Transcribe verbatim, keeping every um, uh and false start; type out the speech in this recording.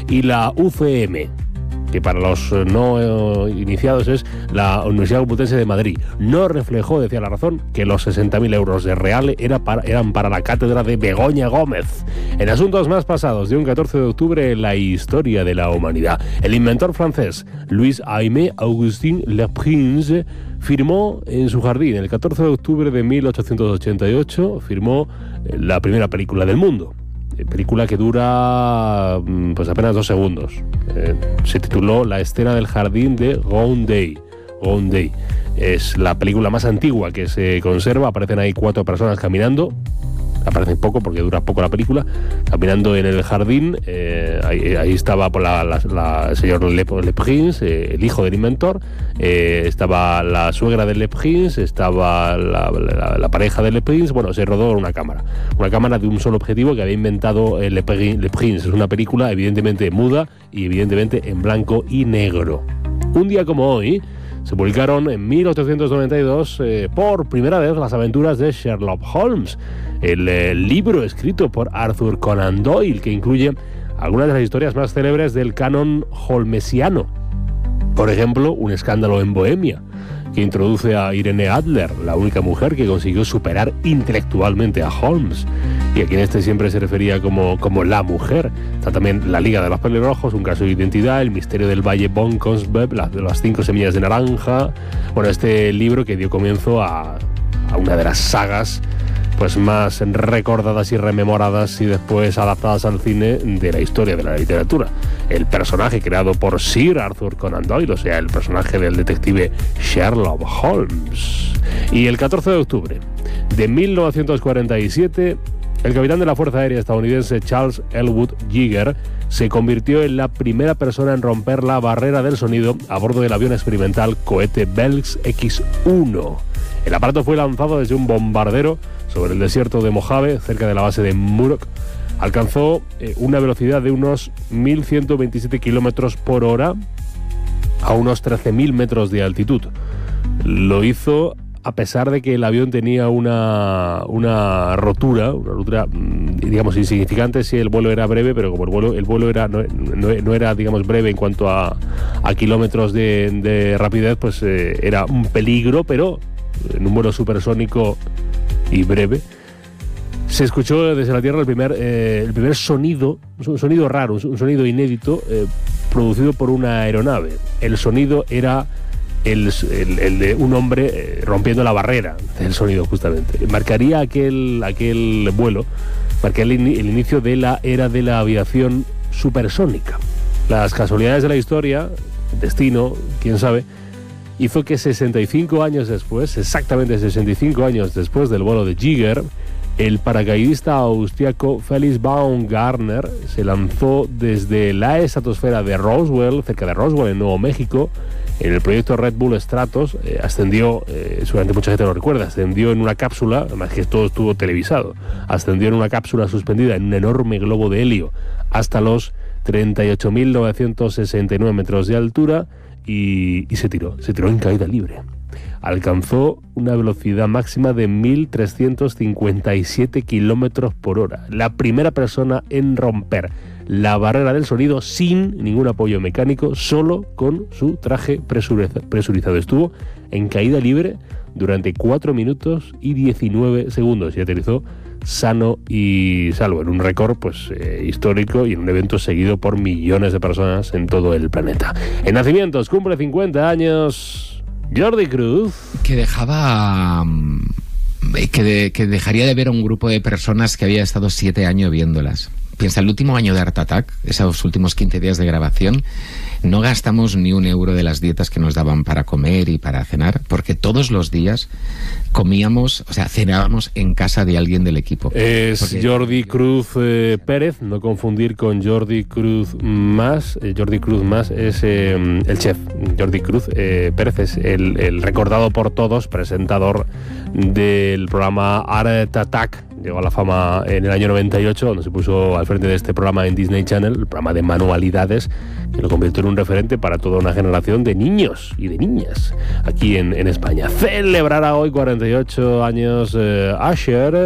y la U C M, que para los no iniciados es la Universidad Complutense de Madrid. No reflejó, decía La Razón, que los sesenta mil euros de real era para, eran para la cátedra de Begoña Gómez. En asuntos más pasados, de un catorce de octubre en la historia de la humanidad, el inventor francés Louis Aimé Augustin Leprince firmó en su jardín, el catorce de octubre de mil ochocientos ochenta y ocho, firmó la primera película del mundo. Película que dura pues apenas dos segundos. Eh, se tituló La escena del jardín de Gondey. Gondey. Es la película más antigua que se conserva. Aparecen ahí cuatro personas caminando. Aparecen poco porque dura poco la película. Caminando en el jardín. Eh, ahí, ahí estaba por la, la, la, el señor Leprince, eh, el hijo del inventor. Eh, estaba la suegra de Leprince. Estaba la, la, la pareja de Leprince. Bueno, se rodó una cámara. Una cámara de un solo objetivo que había inventado eh, Leprince. Es una película evidentemente muda y evidentemente en blanco y negro. Un día como hoy se publicaron en mil ochocientos noventa y dos eh, por primera vez las aventuras de Sherlock Holmes, el eh, libro escrito por Arthur Conan Doyle, que incluye algunas de las historias más célebres del canon holmesiano. Por ejemplo, Un escándalo en Bohemia, que introduce a Irene Adler, la única mujer que consiguió superar intelectualmente a Holmes, y a quien este siempre se refería como, como la mujer. Está también La Liga de los Pelirrojos, Un caso de identidad, El misterio del Valle von Konsbeb, las, las cinco semillas de naranja. Bueno, este libro que dio comienzo a, a una de las sagas pues más recordadas y rememoradas y después adaptadas al cine de la historia de la literatura. El personaje creado por Sir Arthur Conan Doyle, o sea, el personaje del detective Sherlock Holmes. Y el catorce de octubre de mil novecientos cuarenta y siete, el capitán de la Fuerza Aérea estadounidense Charles Elwood Yeager se convirtió en la primera persona en romper la barrera del sonido a bordo del avión experimental cohete Bell X uno. El aparato fue lanzado desde un bombardero sobre el desierto de Mojave, cerca de la base de Muroc. Alcanzó eh, una velocidad de unos mil ciento veintisiete kilómetros por hora a unos trece mil metros de altitud. Lo hizo a pesar de que el avión tenía una, una rotura, una rotura, digamos, insignificante. Sí, el vuelo era breve, pero como el vuelo, el vuelo era, no, no, no era, digamos, breve en cuanto a, a kilómetros de, de rapidez, pues eh, era un peligro, pero en un vuelo supersónico y breve se escuchó desde la Tierra el primer, eh, el primer sonido, un sonido raro, un sonido inédito, eh, producido por una aeronave. El sonido era el, el, el de un hombre eh, rompiendo la barrera del sonido, justamente. Marcaría aquel, aquel vuelo, marcaría el, el inicio de la era de la aviación supersónica. Las casualidades de la historia, el destino, quién sabe, hizo que sesenta y cinco años después, exactamente sesenta y cinco años después del vuelo de Yeager, el paracaidista austriaco Felix Baumgartner se lanzó desde la estratosfera de Roswell, cerca de Roswell, en Nuevo México, en el proyecto Red Bull Stratos. Eh, ascendió, eh, seguramente mucha gente lo recuerda, ascendió en una cápsula, además que todo estuvo televisado, ascendió en una cápsula suspendida en un enorme globo de helio hasta los treinta y ocho mil novecientos sesenta y nueve metros de altura y, y se tiró, se tiró en caída libre. Alcanzó una velocidad máxima de mil trescientos cincuenta y siete kilómetros por hora. La primera persona en romper la barrera del sonido sin ningún apoyo mecánico, solo con su traje presurizado. Estuvo en caída libre durante cuatro minutos y diecinueve segundos y aterrizó sano y salvo, en un récord pues eh, histórico y en un evento seguido por millones de personas en todo el planeta. En nacimientos, cumple cincuenta años Jordi Cruz, que dejaba que, de, que dejaría de ver a un grupo de personas que había estado siete años viéndolas. Piensa, el último año de Art Attack, esos últimos quince días de grabación, no gastamos ni un euro de las dietas que nos daban para comer y para cenar, porque todos los días comíamos, o sea, cenábamos en casa de alguien del equipo. Es porque... Jordi Cruz eh, Pérez, no confundir con Jordi Cruz Mas. Eh, Jordi Cruz Mas es eh, el chef. Jordi Cruz eh, Pérez es el, el recordado por todos presentador del programa Art Attack. Llegó a la fama en el año noventa y ocho, donde se puso al frente de este programa en Disney Channel, el programa de manualidades, que lo convirtió en un referente para toda una generación de niños y de niñas aquí en, en España. Celebrará hoy cuarenta y ocho años eh, Usher.